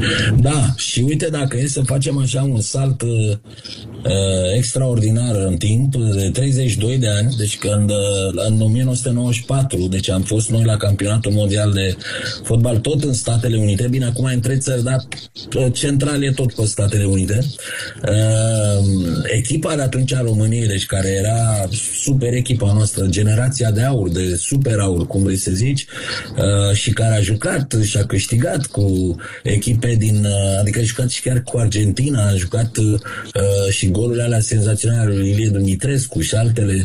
Da, și uite, dacă e să facem așa un salt extraordinar în timp, de 32 de ani, deci când în 1994, deci am fost noi la campionatul mondial de fotbal tot în Statele Unite, bine, acum e în 3 țări, dar central e tot pe Statele Unite. Echipa de atunci a României, deci care era super echipa noastră, generația de aur, de super aur, cum vrei să zici, și care a jucat și a câștigat cu echipe din, adică a jucat și chiar cu Argentina, a jucat și golurile alea senzaționale lui Ilie Dumitrescu și altele,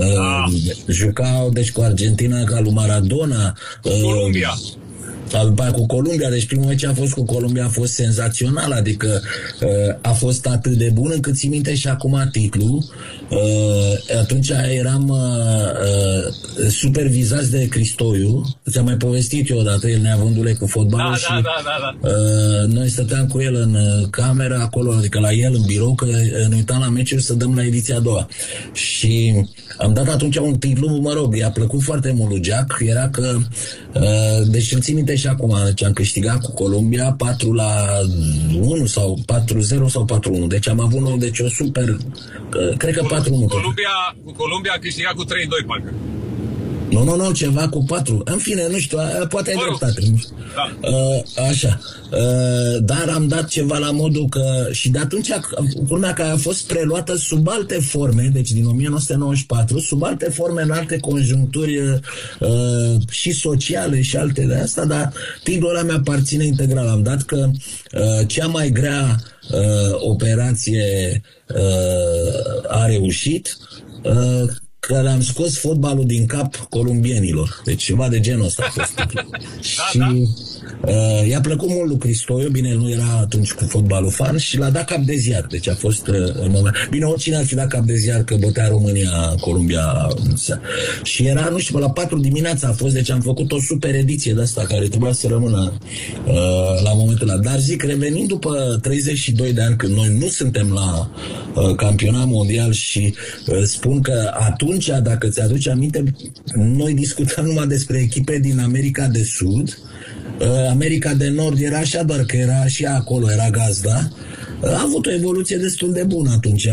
jucau deci cu Argentina ca lui Maradona, Columbia. Cu Columbia, deci primul meci a fost cu Columbia, a fost senzațional, adică a fost atât de bun încât ții minte și acum titlul. Atunci eram supervizați de Cristoiu, ți-am mai povestit eu odată, el neavându-le cu fotbalul da. Noi stăteam cu el în cameră acolo, adică la el în birou, că ne uitam la meciuri să dăm la ediția a doua. Și am dat atunci un titlu, mă rog, i-a plăcut foarte mult lui Jack, era că deci îmi țin minte și acum, deci am câștigat cu Columbia 4-1 sau 4-0 sau 4-1, deci am avut deci o super, cred că 4-1. Cu Columbia a câștigat cu 3-2, parcă. Nu, ceva cu 4. În fine, nu știu, poate ai dreptate. Da. Așa. Dar am dat ceva la modul că... Și de atunci, urmea că a fost preluată sub alte forme, deci din 1994, sub alte forme, în alte conjuncturi și sociale și alte de asta, dar titlul ăla mi-aparține integral. Am dat că cea mai grea operație a reușit, că le-am scos fotbalul din cap columbienilor. Deci ceva de genul ăsta a fost. Și i-a plăcut mult lui Cristoiu, bine, nu era atunci cu fotbalul fan, și l-a dat cap de ziar. Deci a fost în moment. Bine, oricine ar fi dat cap de ziar că bătea România, Columbia. Și era, nu știu, la 4 dimineața a fost, deci am făcut o super ediție de asta care trebuia să rămână la momentul ăla. Dar zic, revenind după 32 de ani, când noi nu suntem la campionat mondial și spun că atunci, dacă ți-aduci aminte, noi discutam numai despre echipe din America de Sud. America de Nord era așa, doar că era și acolo, era gazda. A avut o evoluție destul de bună atunci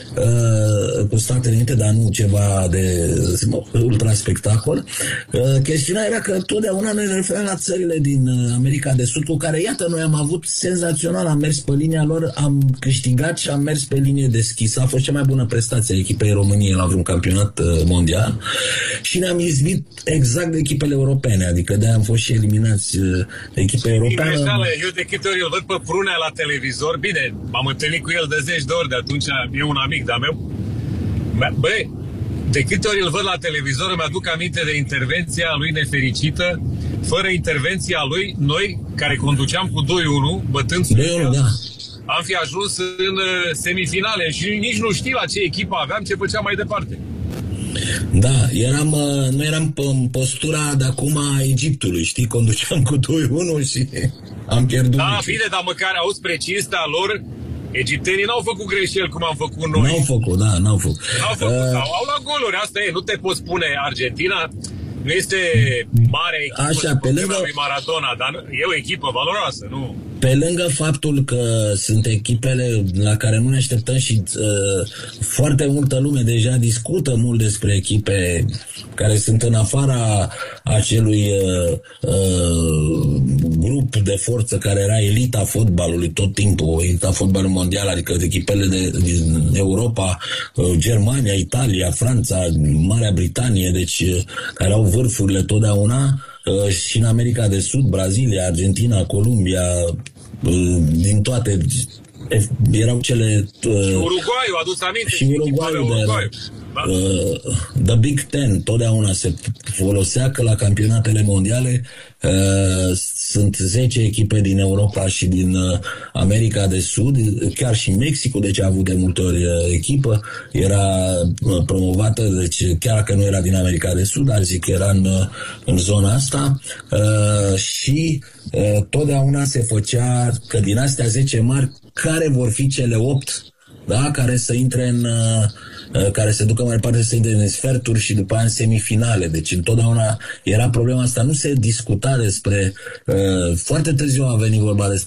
cu Statele Unite, dar nu ceva de ultra spectacol. Chestiunea era că totdeauna ne referăm la țările din America de Sud, cu care, iată, noi am avut senzațional, am mers pe linia lor, am câștigat și am mers pe linie deschisă. A fost cea mai bună prestație a echipei României la vreun campionat mondial și ne-am izbit exact de echipele europene, adică de-aia am fost și eliminați de echipe europene. Eu de câte ori îl văd pe Prunea la televizor, bine, m-am întâlnit cu el de 10 de ori, de atunci e un amic de-a meu. Băi, de câte ori îl văd la televizor, îmi aduc aminte de intervenția lui nefericită. Fără intervenția lui, noi, care conduceam cu 2-1, bătând Suedia, am fi ajuns în semifinale și nici nu știi la ce echipă aveam, ce făceam mai departe. Da, noi eram în postura de acum a Egiptului, știi, conduceam cu 2-1 și am pierdut. Da, bine, dar măcar auzi pe cinstea lor, egiptenii n-au făcut greșeli cum am făcut noi. N-au făcut. N-au făcut, au luat goluri, asta e, nu te poți spune Argentina nu este mare echipă. Așa, pe lângă lui Maradona, dar e o echipă valoroasă, nu? Pe lângă faptul că sunt echipele la care nu ne așteptăm și foarte multă lume deja discută mult despre echipe care sunt în afara acelui grup de forță care era elita fotbalului tot timpul, elita fotbalului mondial, adică echipele din Europa, Germania, Italia, Franța, Marea Britanie, deci care au vârfurile totdeauna, și în America de Sud, Brazilia, Argentina, Columbia, din toate erau cele... Și Uruguayul, adus aminte. Și Uruguayul. The Big Ten totdeauna se folosea că la campionatele mondiale sunt 10 echipe din Europa și din America de Sud, chiar și Mexicul, deci a avut de multe ori echipă, era promovată, deci chiar că nu era din America de Sud, dar zic că era în zona asta, și totdeauna se făcea că din astea 10 mari, care vor fi cele 8, da, care să intre în care se ducă mai departe, să intre în sferturi și după aia în semifinale. Deci întotdeauna era problema asta. Nu se discuta despre... foarte târziu a venit vorba despre